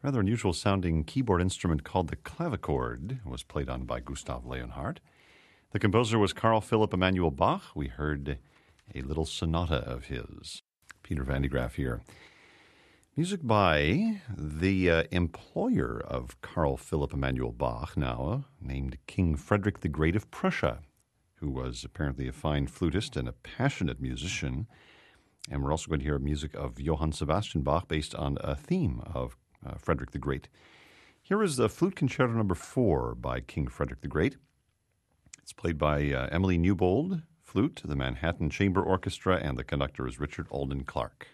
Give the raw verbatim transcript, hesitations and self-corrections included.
rather unusual sounding keyboard instrument called the clavichord was played on by Gustav Leonhardt. The composer was Carl Philipp Emanuel Bach. We heard a little sonata of his. Peter Van de Graaff here. Music by the uh, employer of Carl Philipp Emanuel Bach, now named King Frederick the Great of Prussia, who was apparently a fine flutist and a passionate musician. And we're also going to hear music of Johann Sebastian Bach based on a theme of uh, Frederick the Great. Here is the Flute Concerto Number Four by King Frederick the Great. It's played by uh, Emily Newbold, flute, the Manhattan Chamber Orchestra, and the conductor is Richard Alden Clark.